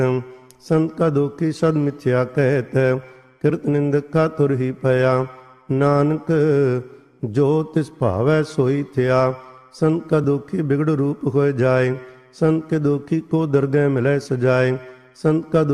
संत का दुखी सद मिथ्या कहत, किरत निंदक का तुर ही पया। नानक जो तिस भावै सोई थिया, संत का दुखी बिगड़ रूप हो जाए। संत के दुखी को दरगह मिलै सजाए। संत का